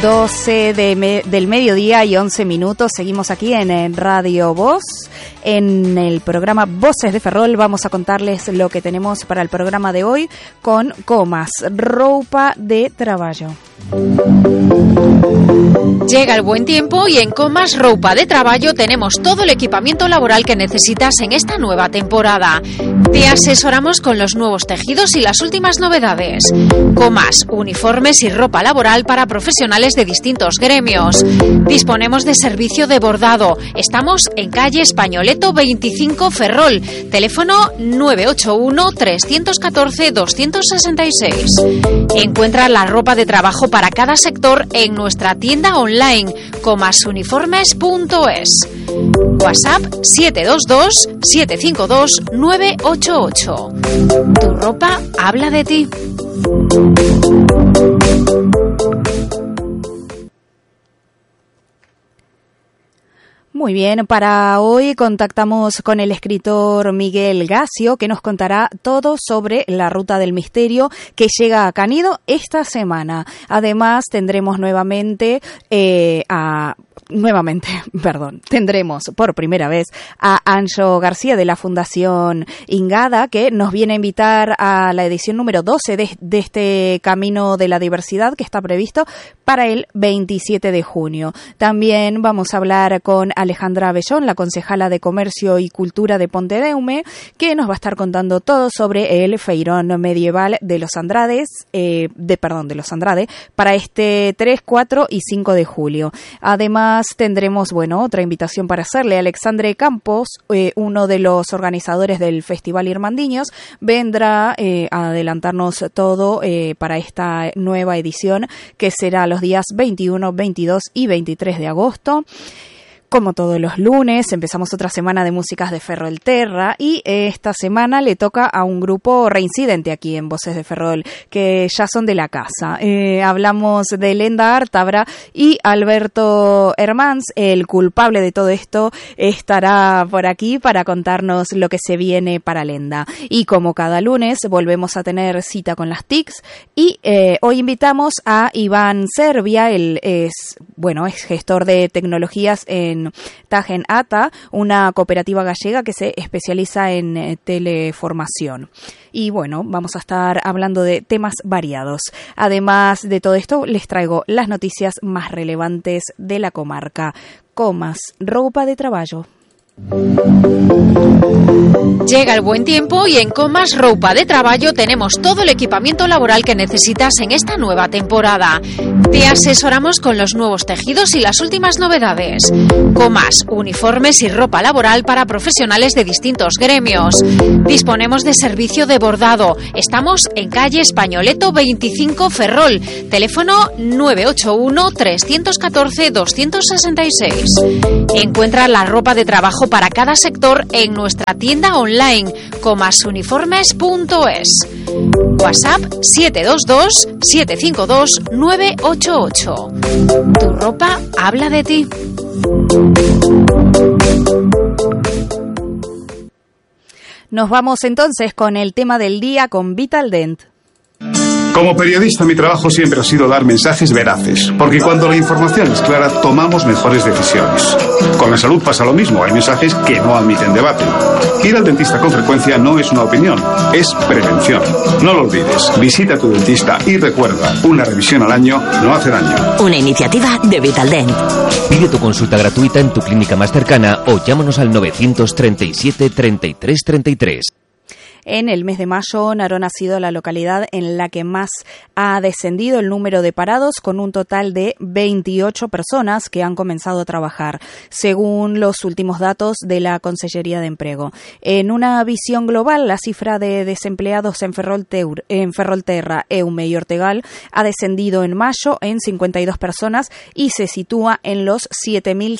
12 del mediodía y 11 minutos. Seguimos aquí en Radio Voz, en el programa Voces de Ferrol. Vamos a contarles lo que tenemos para el programa de hoy con Comas, ropa de trabajo. Llega el buen tiempo y en Comas Roupa de Traballo tenemos todo el equipamiento laboral que necesitas en esta nueva temporada. Te asesoramos con los nuevos tejidos y las últimas novedades. Comas, uniformes y ropa laboral para profesionales de distintos gremios. Disponemos de servicio de bordado. Estamos en calle Españoleto 25 Ferrol. Teléfono 981 314 266. Encuentra la ropa de trabajo para cada sector en nuestra tienda online comasuniformes.es. WhatsApp 722 752 988. Tu ropa habla de ti. Muy bien, para hoy contactamos con el escritor Miguel Gassio, que nos contará todo sobre la Ruta del Misterio que llega a Canido esta semana. Además, tendremos tendremos por primera vez a Anjo García de la Fundación Ingada, que nos viene a invitar a la edición número 12 de este Camino de la Diversidad que está previsto para el 27 de junio. También vamos a hablar con Alejandra Bellón, la concejala de Comercio y Cultura de Pontedeume, que nos va a estar contando todo sobre el feirón medieval de los Andrade, para este 3, 4 y 5 de julio. Además, tendremos, otra invitación para hacerle. Alexandre Campos, uno de los organizadores del Festival Irmandiños, vendrá a adelantarnos todo para esta nueva edición, que será los días 21, 22 y 23 de agosto. Como todos los lunes, empezamos otra semana de músicas de Ferrolterra y esta semana le toca a un grupo reincidente aquí en Voces de Ferrol, que ya son de la casa. Hablamos de Lenda Artabra y Alberto Hermans, el culpable de todo esto, estará por aquí para contarnos lo que se viene para Lenda. Y como cada lunes, volvemos a tener cita con las TICs y hoy invitamos a Iván Servia, él es gestor de tecnologías en Tagen Ata, una cooperativa gallega que se especializa en teleformación. Y vamos a estar hablando de temas variados. Además de todo esto, les traigo las noticias más relevantes de la comarca. Comas, roupa de traballo. Llega el buen tiempo y en Comas Roupa de Traballo tenemos todo el equipamiento laboral que necesitas en esta nueva temporada. Te asesoramos con los nuevos tejidos y las últimas novedades. Comas, uniformes y ropa laboral para profesionales de distintos gremios. Disponemos de servicio de bordado. Estamos en calle Españoleto 25 Ferrol. Teléfono 981 314 266. Encuentra la ropa de trabajo para cada sector en nuestra tienda online comasuniformes.es. WhatsApp 722 752 988. Tu ropa habla de ti. Nos vamos entonces con el tema del día con Vitaldent. Como periodista, mi trabajo siempre ha sido dar mensajes veraces, porque cuando la información es clara, tomamos mejores decisiones. Con la salud pasa lo mismo, hay mensajes que no admiten debate. Ir al dentista con frecuencia no es una opinión, es prevención. No lo olvides, visita a tu dentista y recuerda, una revisión al año no hace daño. Una iniciativa de Vitaldent. Pide tu consulta gratuita en tu clínica más cercana o llámanos al 937 33 33. En el mes de mayo, Narón ha sido la localidad en la que más ha descendido el número de parados, con un total de 28 personas que han comenzado a trabajar, según los últimos datos de la Consellería de Empleo. En una visión global, la cifra de desempleados en Ferrolterra, Eume y Ortegal ha descendido en mayo en 52 personas y se sitúa en los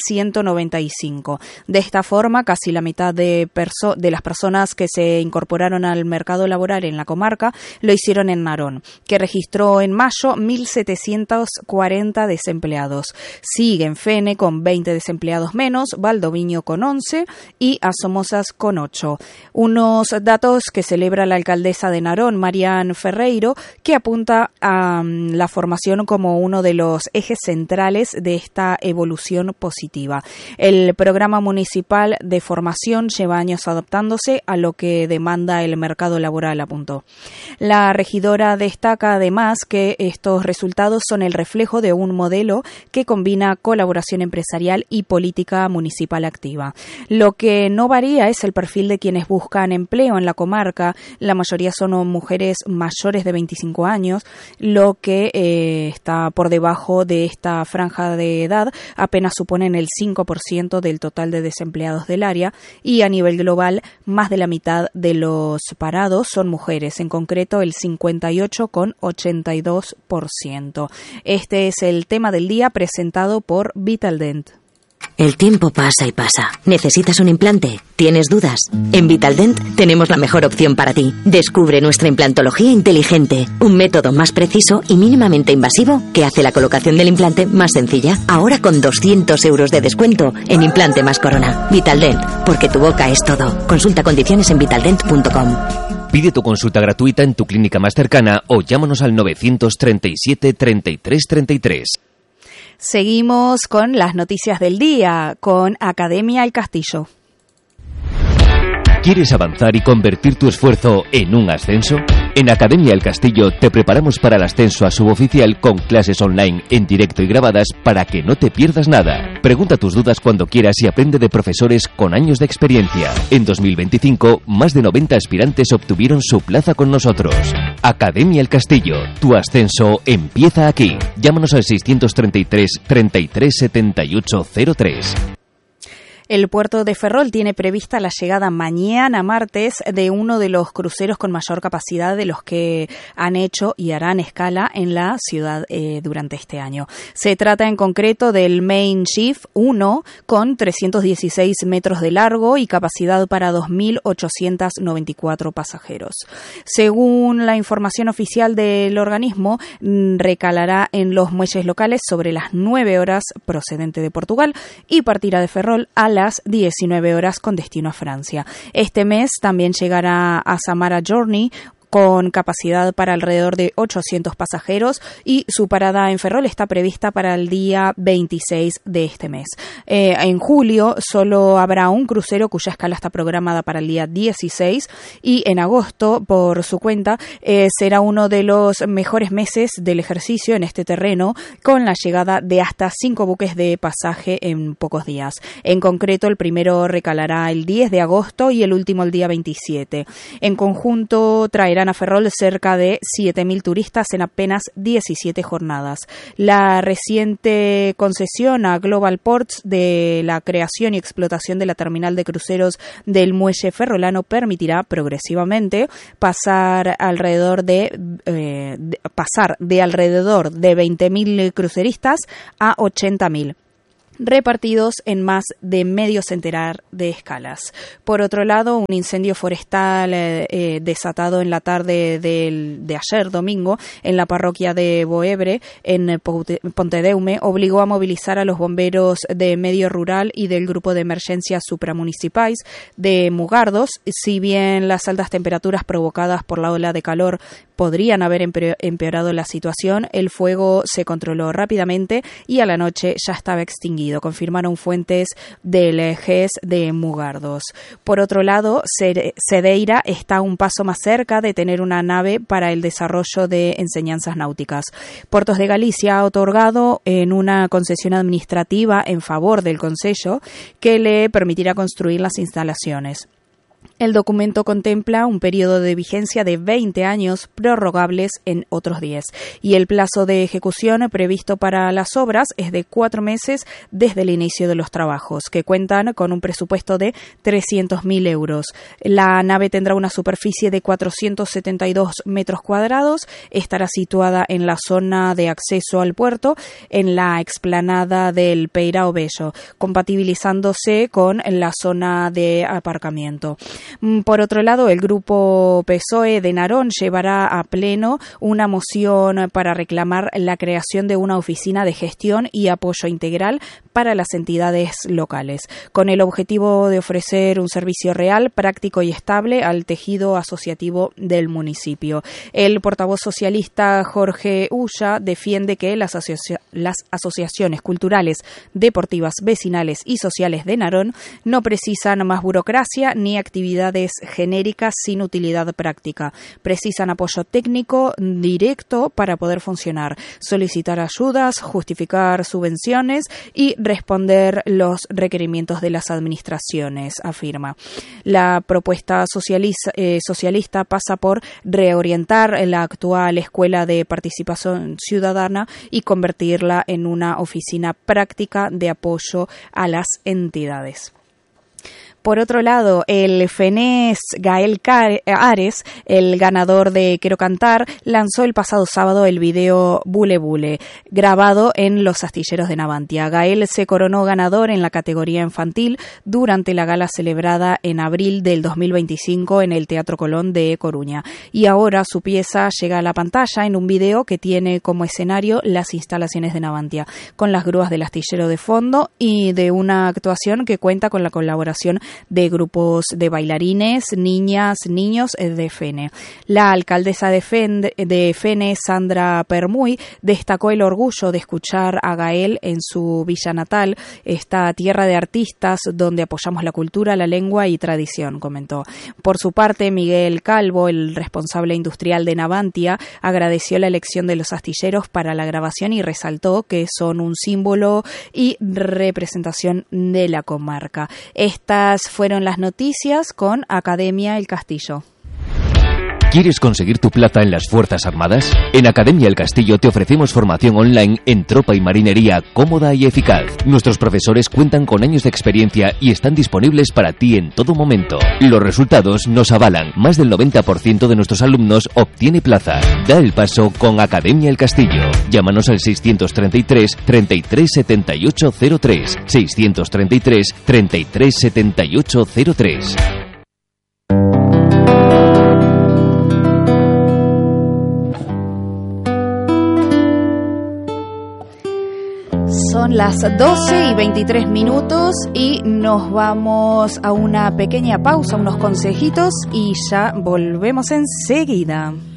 7.195. De esta forma, casi la mitad de las personas que se incorporaron incorporaron al mercado laboral en la comarca lo hicieron en Narón, que registró en mayo 1.740 desempleados. Siguen Fene con 20 desempleados menos, Valdoviño con 11 y Asomosas con 8. Unos datos que celebra la alcaldesa de Narón, Marian Ferreiro, que apunta a la formación como uno de los ejes centrales de esta evolución positiva. El programa municipal de formación lleva años adaptándose a lo que demanda el mercado laboral, apuntó. La regidora destaca además que estos resultados son el reflejo de un modelo que combina colaboración empresarial y política municipal activa. Lo que no varía es el perfil de quienes buscan empleo en la comarca. La mayoría son mujeres mayores de 25 años, lo que está por debajo de esta franja de edad, apenas suponen el 5% del total de desempleados del área, y a nivel global más de la mitad de los parados son mujeres, en concreto el 58,82%. Este es el tema del día presentado por Vitaldent. El tiempo pasa y pasa. ¿Necesitas un implante? ¿Tienes dudas? En Vitaldent tenemos la mejor opción para ti. Descubre nuestra implantología inteligente, un método más preciso y mínimamente invasivo que hace la colocación del implante más sencilla. Ahora con 200 euros de descuento en Implante más Corona. Vitaldent, porque tu boca es todo. Consulta condiciones en vitaldent.com. Pide tu consulta gratuita en tu clínica más cercana o llámanos al 937 33 33. Seguimos con las noticias del día, con Academia El Castillo. ¿Quieres avanzar y convertir tu esfuerzo en un ascenso? En Academia El Castillo te preparamos para el ascenso a suboficial con clases online en directo y grabadas para que no te pierdas nada. Pregunta tus dudas cuando quieras y aprende de profesores con años de experiencia. En 2025, más de 90 aspirantes obtuvieron su plaza con nosotros. Academia El Castillo, tu ascenso empieza aquí. Llámanos al 633 33 78 03. El puerto de Ferrol tiene prevista la llegada mañana martes de uno de los cruceros con mayor capacidad de los que han hecho y harán escala en la ciudad durante este año. Se trata en concreto del Main Chief 1 con 316 metros de largo y capacidad para 2.894 pasajeros. Según la información oficial del organismo, recalará en los muelles locales sobre las 9 horas procedente de Portugal y partirá de Ferrol a las 19 horas con destino a Francia. Este mes también llegará a Samara Journey con capacidad para alrededor de 800 pasajeros y su parada en Ferrol está prevista para el día 26 de este mes. En julio solo habrá un crucero cuya escala está programada para el día 16 y en agosto, por su cuenta, será uno de los mejores meses del ejercicio en este terreno con la llegada de hasta 5 buques de pasaje en pocos días. En concreto, el primero recalará el 10 de agosto y el último el día 27. En conjunto traerá a Ferrol cerca de 7.000 turistas en apenas 17 jornadas. La reciente concesión a Global Ports de la creación y explotación de la terminal de cruceros del muelle ferrolano permitirá progresivamente pasar de alrededor de 20.000 cruceristas a 80.000. Repartidos en más de medio centenar de escalas. Por otro lado, un incendio forestal desatado en la tarde de ayer domingo en la parroquia de Boebre, en Pontedeume, obligó a movilizar a los bomberos de medio rural y del grupo de emergencias supramunicipais de Mugardos. Si bien las altas temperaturas provocadas por la ola de calor podrían haber empeorado la situación, el fuego se controló rápidamente y a la noche ya estaba extinguido, confirmaron fuentes del GES de Mugardos. Por otro lado, Cedeira está un paso más cerca de tener una nave para el desarrollo de enseñanzas náuticas. Puertos de Galicia ha otorgado en una concesión administrativa en favor del concello que le permitirá construir las instalaciones. El documento contempla un periodo de vigencia de 20 años prorrogables en otros 10 y el plazo de ejecución previsto para las obras es de 4 meses desde el inicio de los trabajos, que cuentan con un presupuesto de 300.000 euros. La nave tendrá una superficie de 472 metros cuadrados, estará situada en la zona de acceso al puerto, en la explanada del Peirao Bello, compatibilizándose con la zona de aparcamiento. Por otro lado, el grupo PSOE de Narón llevará a pleno una moción para reclamar la creación de una oficina de gestión y apoyo integral para las entidades locales, con el objetivo de ofrecer un servicio real, práctico y estable al tejido asociativo del municipio. El portavoz socialista Jorge Ulla defiende que las asociaciones culturales, deportivas, vecinales y sociales de Narón no precisan más burocracia ni actividades genéricas sin utilidad práctica. Precisan apoyo técnico directo para poder funcionar, solicitar ayudas, justificar subvenciones y responder los requerimientos de las administraciones, afirma. La propuesta socialista pasa por reorientar la actual Escuela de Participación Ciudadana y convertirla en una oficina práctica de apoyo a las entidades. Por otro lado, el fenés Gael Ares, el ganador de Quiero Cantar, lanzó el pasado sábado el video Bule Bule, grabado en Los Astilleros de Navantia. Gael se coronó ganador en la categoría infantil durante la gala celebrada en abril del 2025 en el Teatro Colón de Coruña. Y ahora su pieza llega a la pantalla en un video que tiene como escenario las instalaciones de Navantia, con las grúas del astillero de fondo y de una actuación que cuenta con la colaboración de grupos de bailarines, niñas, niños de Fene. La alcaldesa de Fene, Sandra Permuy, destacó el orgullo de escuchar a Gael en su villa natal, esta tierra de artistas donde apoyamos la cultura, la lengua y tradición, comentó. Por su parte, Miguel Calvo, el responsable industrial de Navantia, agradeció la elección de los astilleros para la grabación y resaltó que son un símbolo y representación de la comarca. Estas fueron las noticias con Academia El Castillo. ¿Quieres conseguir tu plaza en las Fuerzas Armadas? En Academia El Castillo te ofrecemos formación online en tropa y marinería cómoda y eficaz. Nuestros profesores cuentan con años de experiencia y están disponibles para ti en todo momento. Los resultados nos avalan. Más del 90% de nuestros alumnos obtiene plaza. Da el paso con Academia El Castillo. Llámanos al 633 33 78 03. 633 33 78 03. Son las 12:23 y nos vamos a una pequeña pausa, unos consejitos y ya volvemos enseguida.